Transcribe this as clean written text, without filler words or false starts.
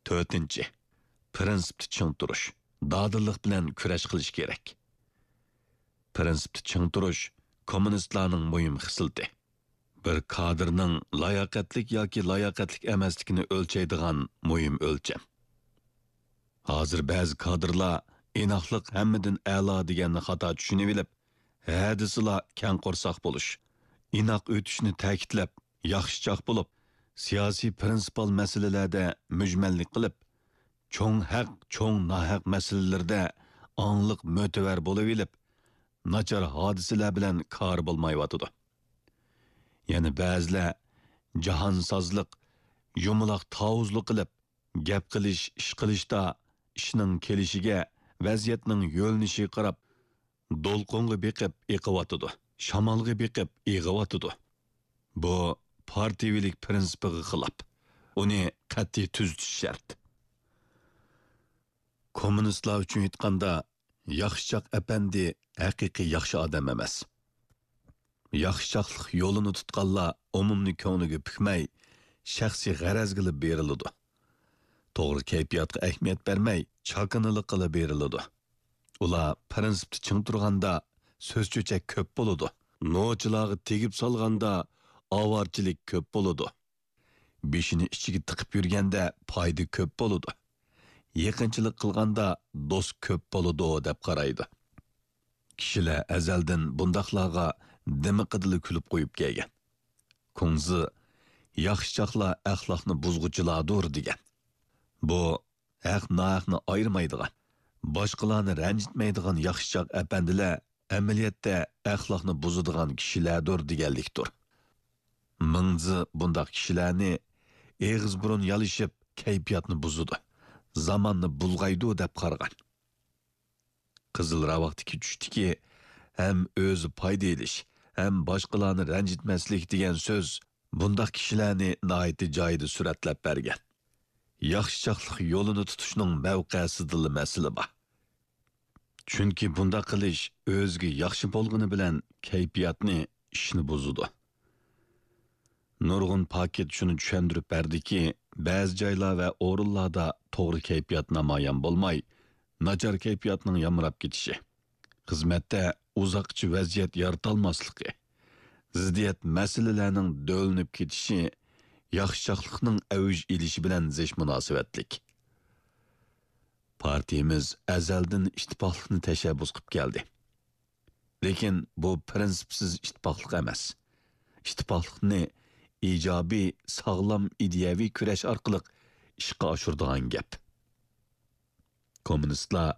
4. Prinsipni ching turish, dadillik bilan kurash qilish kerak. Prinsipni ching turish kommunistlarning muhim xislati. Bir kadrning layoqatlik yoki layoqatlik emasligini o'lchaydigan muhim o'lcham. Hozir ba'zi kadrlar inoqlik hammadan a'lo deganni xato tushunib olib, hadislar kang qo'rsoq bo'lish, inoq o'tishni ta'kidlab, yaxshichoq bo'lib, siyosiy prinsipal masalalarda mujmallik qilib, cho'ng haq, cho'ng nohaq masalalarda ongliq mo'tavar bo'lib olib, nachar hodisalar bilan kor bo'lmayotidi. Yana ba'zilar jahonsozlik, yumaloq tavuzlik qilib, gap qilish, ish qilishda ishning kelishiga, vaziyatning yo'lnishiga qarab do'lqonga beqib eqiyotidi, shamolga beqib eg'iyotidi. Bu partiyavilik prinsipiga xilof. Uni qat'iy tuzitish shart. Kommunistlar uchun aytganda, yaxshichoq apandi haqiqiy yaxshi odam emas. Yaxshichoqlik yo'lini tutganlar umumni ko'ngliga pukmay, shaxsiy g'araz qilib beriladi. To'g'ri kayfiyatga ahamiyat bermay, chaqinilik qilib beriladi. Ular prinsipni ching turganda so'z cho'chak ko'p bo'ladi. Nochilarga tegib solganda avorchilik ko'p bo'ladi. Beshini ichiga tiqib yurganda foyda ko'p bo'ladi. Yaqinchilik qilganda do'st ko'p bo'ladi deb qaraydi. Kishilar azaldan bundaqlarga dimiqidili kulib qo'yib kelgan. Kunzi yaxshichoqlar axloqni buzg'uchilardir degan. Bu haq-nohaqni ayirmaydigan, boshqalarni ranjitmaydigan yaxshichoq apandilar amaliyotda axloqni buzadigan kishilardir deganlikdir. Mingzi bundaq kishilarni eg'iz burun yalishib kayfiyatni buzadi, zamonni bulg'aydi deb qargan. Qizil ravaqtiki tushdiki, ham o'zi foyda elish, ham boshqalarni ranjitmaslik degan so'z bundaq kishilarni nihoyatda joyida suratlab bergan. Yaxshichoqlik yo'lini tutishning mavqesidagi masala bor. Chunki bunda qilish o'ziga yaxshi bo'lgani bilan kayfiyatni, ishni buzadi. Nurg'un paket shuni tushuntirib berdiki, ba'zi joylar va o'rinlarda to'g'ri kayfiyat namoyon bo'lmay, nachar kayfiyatning yamrab ketishi, xizmatda uzoqchi vaziyat yaratolmasligi, ziddiyat masalalarning do'linib ketishi, yaxshichoqlikning avuj elishi bilan zish munosabatlik. Partiyamiz azaldan ittifoqlikni tashabbus qilib keldi. Lekin bu prinsipsiz ittifoqlik emas. Ittifoqlikni ijobiy, sog'lom ideyaviy kurash orqali ishga oshiradigan gap. Kommunistlar